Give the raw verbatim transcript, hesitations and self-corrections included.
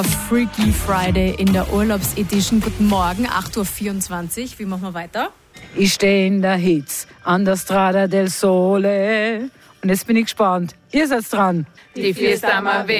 Freaky Friday in der Urlaubsedition. Guten Morgen, acht Uhr vierundzwanzig. Wie machen wir weiter? Ich stehe in der Hitze an der Strada del Sole. Und jetzt bin ich gespannt. Ihr seid dran. Die Fiesta Mavera.